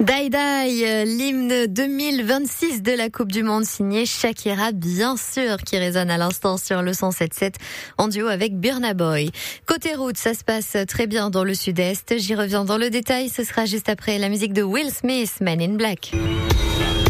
Die Die, l'hymne 2026 de la Coupe du Monde signé Shakira, bien sûr, qui résonne à l'instant sur le 107.7 en duo avec Burna Boy. Côté route, ça se passe très bien dans le sud-est. J'y reviens dans le détail, ce sera juste après la musique de Will Smith, Man in Black.